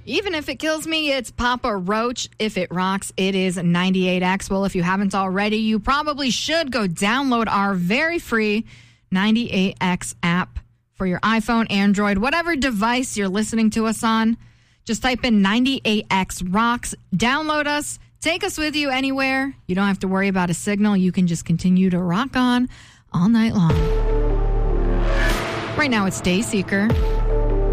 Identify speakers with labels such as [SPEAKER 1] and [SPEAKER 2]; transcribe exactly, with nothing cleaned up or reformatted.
[SPEAKER 1] Even if it kills me, it's Papa Roach. If it rocks, it is ninety-eight X. Well, if you haven't already, you probably should go download our very free ninety-eight X app for your iPhone, Android, whatever device you're listening to us on. Just type in ninety-eight X Rocks, download us, take us with you anywhere. You don't have to worry about a signal. You can just continue to rock on all night long. Right now, it's Dayseeker.